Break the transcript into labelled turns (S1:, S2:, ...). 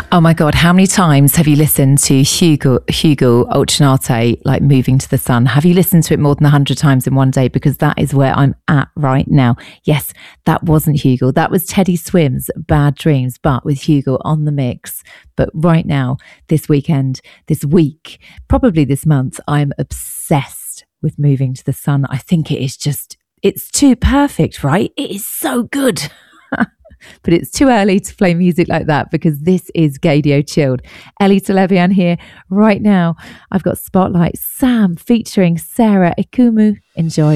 S1: Oh my God, how many times have you listened to Hugo Olcinato, like Moving to the Sun? Have you listened to it more than 100 times in one day? Because that is where I'm at right now. Yes, that wasn't Hugo. That was Teddy Swims' Bad Dreams, but with Hugo on the mix. But right now, this weekend, this week, probably this month, I'm obsessed with Moving to the Sun. I think it is just, it's too perfect, right? It is so good. But it's too early to play music like that because this is Gaydio Chilled. Ellie Televian here right now. I've got Spotlight Sam featuring Sarah Ikumu. Enjoy.